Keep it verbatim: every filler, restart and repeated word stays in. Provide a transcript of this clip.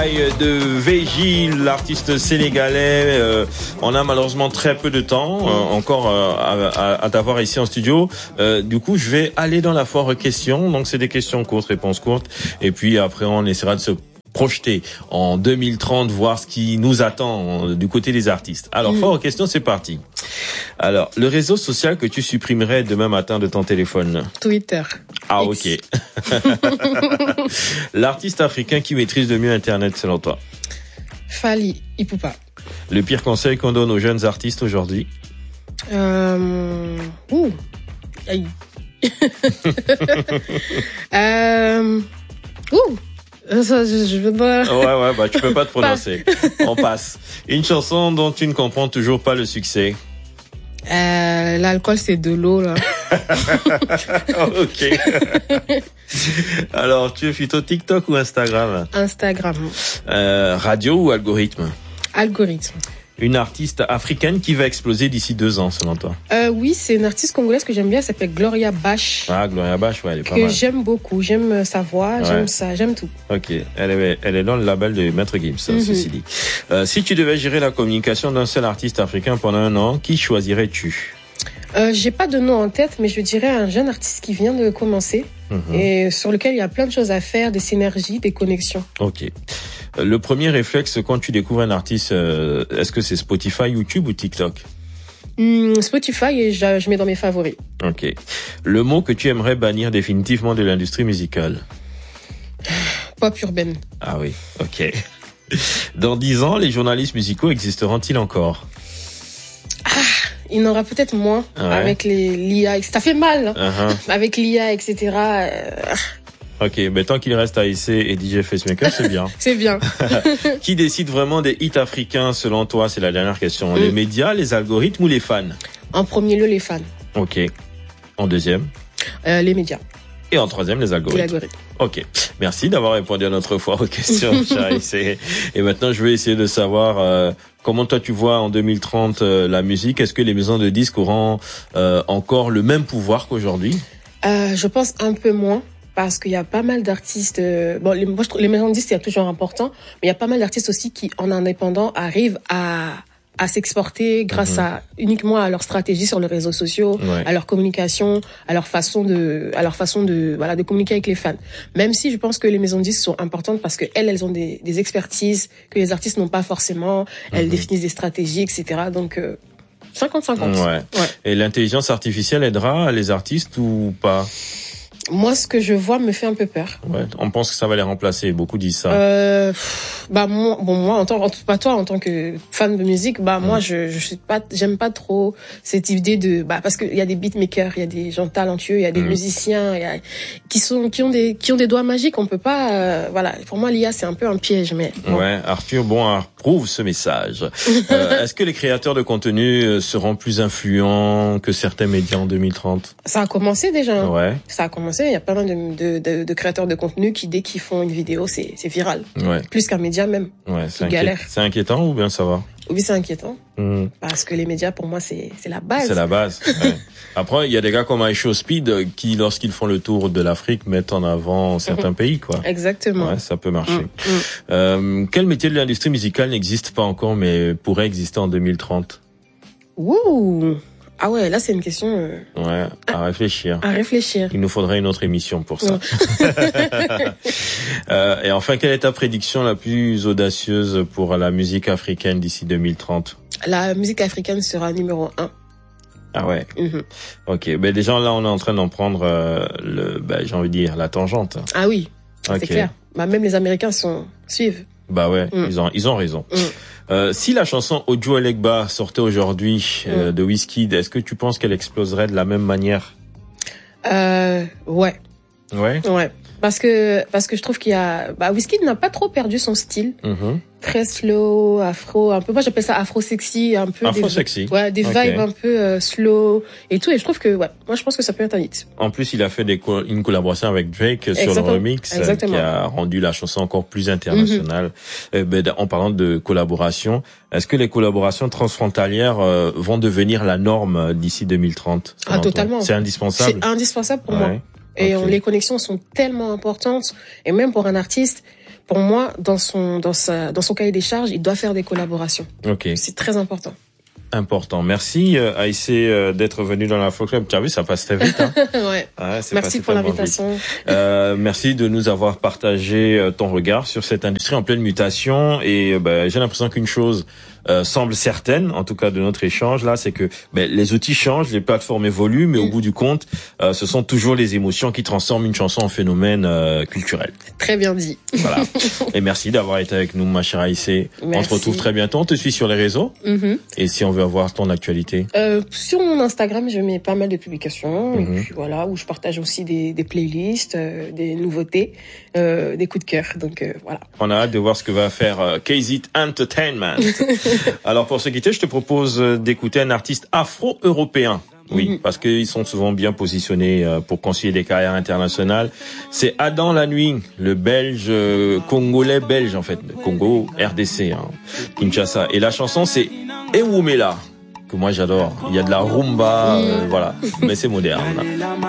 De Veji, l'artiste sénégalais, euh, on a malheureusement très peu de temps euh, encore euh, à, à, à t'avoir ici en studio. Euh, du coup, je vais aller dans la foire questions. Donc, c'est des questions courtes, réponses courtes. Et puis après, on essaiera de se projeter en deux mille trente, voir ce qui nous attend du côté des artistes. Alors, mmh. foire questions, c'est parti. Alors, le réseau social que tu supprimerais demain matin de ton téléphone? Twitter. Ah, X. Ok. L'artiste africain qui maîtrise le mieux Internet, selon toi? Fally Ipupa. Le pire conseil qu'on donne aux jeunes artistes aujourd'hui? Euh... Ouh. Aïe. euh... Ouh. Ça, je, je veux pas. Ouais, ouais, bah, tu peux pas te prononcer. On passe. Une chanson dont tu ne comprends toujours pas le succès? Euh, l'alcool, c'est de l'eau, là. Ok. Alors, tu es plutôt TikTok ou Instagram? Instagram. Euh, radio ou algorithme? Algorithme. Une artiste africaine qui va exploser d'ici deux ans, selon toi? Euh, oui, c'est une artiste congolaise que j'aime bien, elle s'appelle Gloria Bash. Ah, Gloria Bash, ouais, elle est pas que mal. Que j'aime beaucoup, j'aime sa voix, ouais. j'aime ça, j'aime tout. Ok, elle est, elle est dans le label de Maître Gims, mm-hmm. ceci dit. Euh, si tu devais gérer la communication d'un seul artiste africain pendant un an, qui choisirais-tu? Euh, j'ai pas de nom en tête, mais je dirais un jeune artiste qui vient de commencer mmh. et sur lequel il y a plein de choses à faire, des synergies, des connexions. Ok. Le premier réflexe quand tu découvres un artiste, euh, est-ce que c'est Spotify, YouTube ou TikTok? mmh, Spotify et je, je mets dans mes favoris. Ok. Le mot que tu aimerais bannir définitivement de l'industrie musicale? Pop urbaine. Ah oui, ok. Dans dix ans, les journalistes musicaux existeront-ils encore? Ah, il y en aura peut-être moins ouais. avec les l'I A. Ça fait mal uh-huh. avec l'I A, et cetera. Ok, mais tant qu'il reste A I C et D J Facemaker, c'est bien. C'est bien. Qui décide vraiment des hits africains selon toi? C'est la dernière question. Mm. Les médias, les algorithmes ou les fans? En premier lieu, les fans. Ok. En deuxième? euh, Les médias. Et en troisième, les algorithmes. Les algorithmes. Ok. Merci d'avoir répondu à notre foire aux questions, cher A I C. Et maintenant, je vais essayer de savoir euh, comment toi tu vois en deux mille trente euh, la musique. Est-ce que les maisons de disques auront euh, encore le même pouvoir qu'aujourd'hui? euh, Je pense un peu moins. Parce qu'il y a pas mal d'artistes, euh, bon, les, moi je trouve les maisons de disques c'est toujours important, mais il y a pas mal d'artistes aussi qui, en indépendant, arrivent à à s'exporter grâce mmh. à uniquement à leur stratégie sur les réseaux sociaux, ouais. à leur communication, à leur façon de, à leur façon de, voilà, de communiquer avec les fans. Même si je pense que les maisons de disques sont importantes parce que elles, elles ont des, des expertises que les artistes n'ont pas forcément. Elles mmh. définissent des stratégies, et cetera. Donc euh, cinquante cinquante. Ouais. ouais. Et l'intelligence artificielle aidera les artistes ou pas? Moi, ce que je vois me fait un peu peur. Ouais, on pense que ça va les remplacer. Beaucoup disent ça. Euh, bah moi, bon moi en tant, pas toi en tant que fan de musique, bah mmh. moi je, je suis pas, j'aime pas trop cette idée de, bah parce qu'il y a des beatmakers, il y a des gens talentueux, il y a des mmh. musiciens, il y a, qui sont, qui ont des, qui ont des doigts magiques. On peut pas, euh, voilà. Pour moi, l'I A c'est un peu un piège, mais. Bon. Ouais, Arthur, bon, approuve ce message. euh, est-ce que les créateurs de contenu seront plus influents que certains médias en deux mille trente? Ça a commencé déjà. Ouais. Ça a commencé. Il y a pas mal de, de, de, de créateurs de contenu qui, dès qu'ils font une vidéo, c'est, c'est viral. Ouais. Plus qu'un média même. Ouais, c'est, inquiét... c'est inquiétant ou bien ça va? Oui, c'est inquiétant. Mmh. Parce que les médias, pour moi, c'est, c'est la base. C'est la base. Ouais. Après, il y a des gars comme iShowSpeed qui, lorsqu'ils font le tour de l'Afrique, mettent en avant certains mmh. pays, quoi. Exactement. Ouais, ça peut marcher. Mmh. Mmh. Euh, quel métier de l'industrie musicale n'existe pas encore, mais pourrait exister en deux mille trente? Ouh! Ah ouais, là c'est une question. Euh... Ouais, à réfléchir. À réfléchir. Il nous faudrait une autre émission pour ça. euh, et enfin, quelle est ta prédiction la plus audacieuse pour la musique africaine d'ici deux mille trente? La musique africaine sera numéro un. Ah ouais. Mm-hmm. Ok, ben déjà là on est en train d'en prendre euh, le, ben j'ai envie de dire la tangente. Ah oui, okay. C'est clair. Bah même les Américains sont suivent. Bah ouais, mm. ils ont ils ont raison. Mm. Euh, si la chanson Ojo Elegba sortait aujourd'hui euh, mm. de Wizkid, est-ce que tu penses qu'elle exploserait de la même manière? Euh, ouais. Ouais. Ouais. Parce que parce que je trouve qu'il y a, bah Wizkid n'a pas trop perdu son style. Mm-hmm. Très slow, afro, un peu. Moi j'appelle ça afro sexy, un peu. Afro des, sexy. Ouais, des okay. vibes un peu euh, slow et tout. Et je trouve que ouais, moi je pense que ça peut être un hit. En plus, il a fait des co- une collaboration avec Drake Exactement. sur le remix, Exactement. qui a rendu la chanson encore plus internationale. Mm-hmm. Euh, ben, en parlant de collaboration, est-ce que les collaborations transfrontalières euh, vont devenir la norme d'ici deux mille trente? Ah totalement. Toi? C'est indispensable. C'est indispensable pour ouais. moi. Et okay. on, les connexions sont tellement importantes. Et même pour un artiste, pour moi, dans son dans sa dans son cahier des charges, il doit faire des collaborations. Ok. C'est très important. Important. Merci euh, Aïssé euh, d'être venu dans l'Afro Club. Tu as vu, ça passe très vite. Hein. Ouais. Ouais, c'est merci pour l'invitation. Euh, merci de nous avoir partagé euh, ton regard sur cette industrie en pleine mutation. Et euh, bah, j'ai l'impression qu'une chose euh, semble certaine, en tout cas de notre échange là, c'est que bah, les outils changent, les plateformes évoluent, mais mm. au bout du compte, euh, ce sont toujours les émotions qui transforment une chanson en phénomène euh, culturel. Très bien dit. Voilà. Et merci d'avoir été avec nous, ma chère Aïssé. Merci. On se retrouve très bientôt. On te suit sur les réseaux. Mm-hmm. Et si on veut avoir ton actualité? Euh, sur mon Instagram, je mets pas mal de publications. Mm-hmm. Et puis voilà, où je partage aussi des, des playlists, euh, des nouveautés, euh, des coups de cœur. Donc euh, voilà. On a hâte de voir ce que va faire euh, K-Z Entertainment. Alors pour se quitter, je te propose d'écouter un artiste afro-européen. Oui, mm-hmm. parce qu'ils sont souvent bien positionnés pour concilier des carrières internationales. C'est Adam La Nuit, le Belge, euh, Congolais belge en fait, Congo, R D C, hein, Kinshasa. Et la chanson c'est Ewumela, que moi j'adore. Il y a de la rumba, mm. euh, voilà, mais c'est moderne.